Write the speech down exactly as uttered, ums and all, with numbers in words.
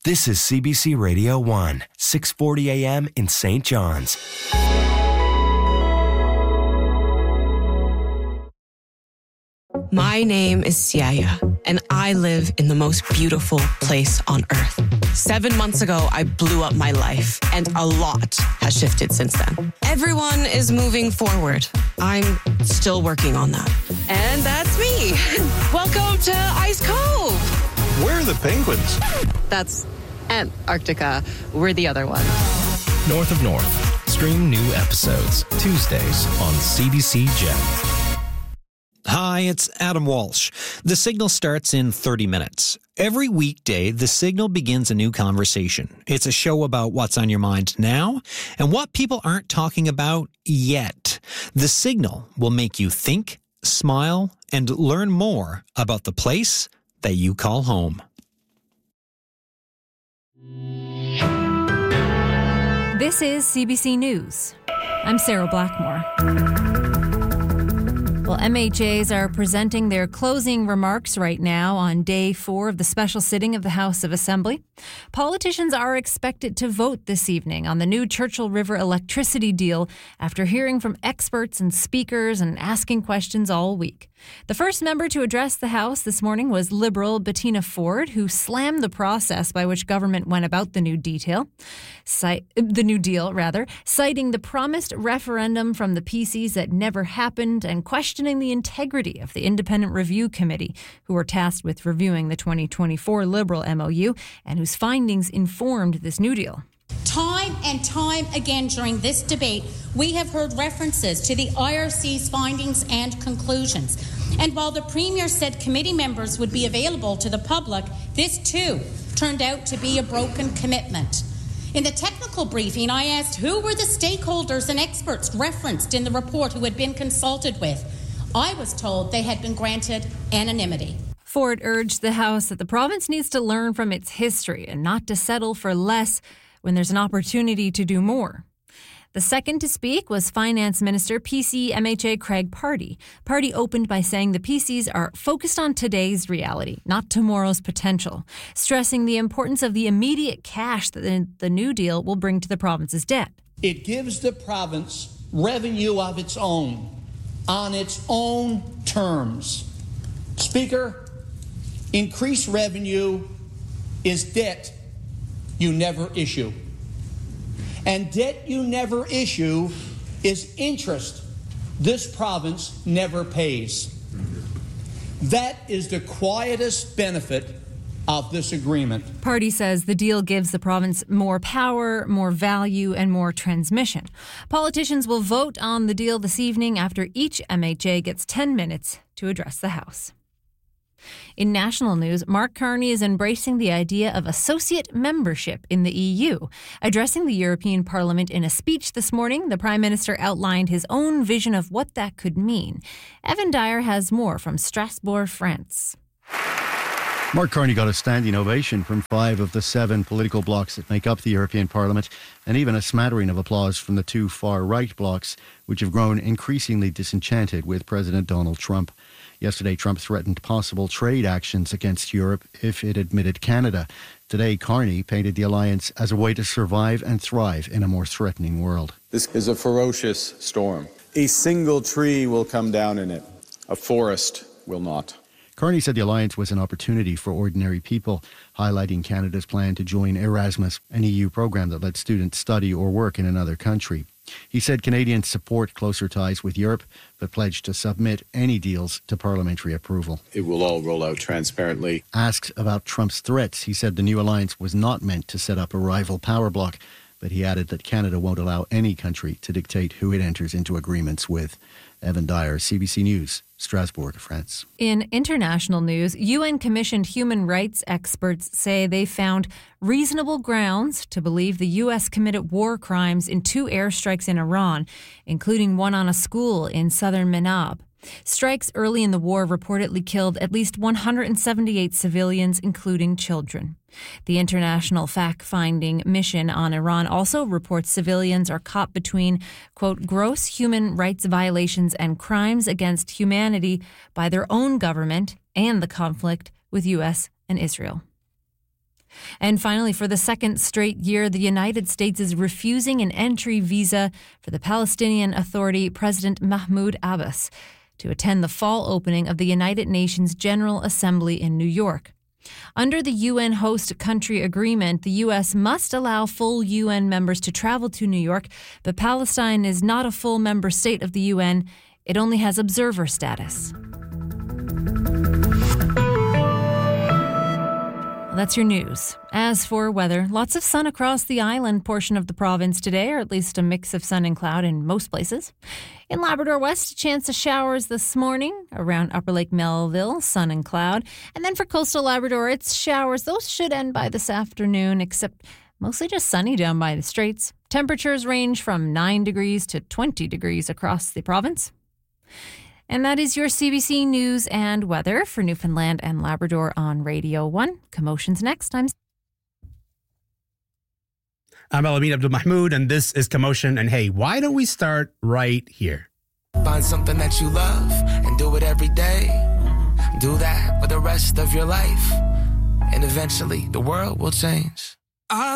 This is C B C Radio one, six forty a.m. in Saint John's. My name is Siaya, and I live in the most beautiful place on earth. Seven months ago, I blew up my life, and a lot has shifted since then. Everyone is moving forward. I'm still working on that. And that's me. Welcome to Ice Cove. Where are the penguins? That's Antarctica. We're the other one. North of North. Stream new episodes Tuesdays on C B C Gem. Hi, it's Adam Walsh. The Signal starts in thirty minutes. Every weekday, The Signal begins a new conversation. It's a show about what's on your mind now and what people aren't talking about yet. The Signal will make you think, smile, and learn more about the place that you call home. This is C B C News. I'm Sarah Blackmore. Well, M H As are presenting their closing remarks right now on day four of the special sitting of the House of Assembly. Politicians are expected to vote this evening on the new Churchill River electricity deal after hearing from experts and speakers and asking questions all week. The first member to address the House this morning was Liberal Bettina Ford, who slammed the process by which government went about the new detail, cite, the new deal, rather, citing the promised referendum from the P Cs that never happened and questioning the integrity of the Independent Review Committee, who were tasked with reviewing the twenty twenty-four Liberal M O U and whose findings informed this new deal. Time and time again during this debate, we have heard references to the I R C's findings and conclusions. And while the Premier said committee members would be available to the public, this too turned out to be a broken commitment. In the technical briefing, I asked who were the stakeholders and experts referenced in the report who had been consulted with. I was told they had been granted anonymity. Ford urged the House that the province needs to learn from its history and not to settle for less when there's an opportunity to do more. The second to speak was Finance Minister P C M H A Craig Pardee. Pardee opened by saying the P Cs are focused on today's reality, not tomorrow's potential, stressing the importance of the immediate cash that the, the new deal will bring to the province's debt. It gives the province revenue of its own, on its own terms. Speaker, increased revenue is debt you never issue. And debt you never issue is interest this province never pays. That is the quietest benefit of this agreement. Pardee says the deal gives the province more power, more value, and more transmission. Politicians will vote on the deal this evening after each M H A gets ten minutes to address the House. In national news, Mark Carney is embracing the idea of associate membership in the E U. Addressing the European Parliament in a speech this morning, the Prime Minister outlined his own vision of what that could mean. Evan Dyer has more from Strasbourg, France. Mark Carney got a standing ovation from five of the seven political blocs that make up the European Parliament, and even a smattering of applause from the two far-right blocs, which have grown increasingly disenchanted with President Donald Trump. Yesterday, Trump threatened possible trade actions against Europe if it admitted Canada. Today, Carney painted the alliance as a way to survive and thrive in a more threatening world. This is a ferocious storm. A single tree will come down in it. A forest will not. Carney said the alliance was an opportunity for ordinary people, highlighting Canada's plan to join Erasmus, an E U program that lets students study or work in another country. He said Canadians support closer ties with Europe, but pledged to submit any deals to parliamentary approval. It will all roll out transparently. Asked about Trump's threats, he said the new alliance was not meant to set up a rival power bloc, but he added that Canada won't allow any country to dictate who it enters into agreements with. Evan Dyer, C B C News, Strasbourg, France. In international news, U N-commissioned human rights experts say they found reasonable grounds to believe the U S committed war crimes in two airstrikes in Iran, including one on a school in southern Manab. Strikes early in the war reportedly killed at least one hundred seventy-eight civilians, including children. The International Fact-Finding Mission on Iran also reports civilians are caught between, quote, gross human rights violations and crimes against humanity by their own government and the conflict with U S and Israel. And finally, for the second straight year, the United States is refusing an entry visa for the Palestinian Authority President Mahmoud Abbas to attend the fall opening of the United Nations General Assembly in New York. Under the U N host country agreement, the U S must allow full U N members to travel to New York, but Palestine is not a full member state of the U N. It only has observer status. Well, that's your news. As for weather, lots of sun across the island portion of the province today, or at least a mix of sun and cloud in most places. In Labrador West, a chance of showers this morning around Upper Lake Melville, sun and cloud. And then for coastal Labrador, it's showers. Those should end by this afternoon, except mostly just sunny down by the Straits. Temperatures range from nine degrees to twenty degrees across the province. And that is your C B C News and Weather for Newfoundland and Labrador on Radio one. Commotion's next. I'm I'm Alameen Abdul Mahmoud, and this is Commotion. And hey, why don't we start right here? Find something that you love and do it every day. Do that for the rest of your life. And eventually, the world will change.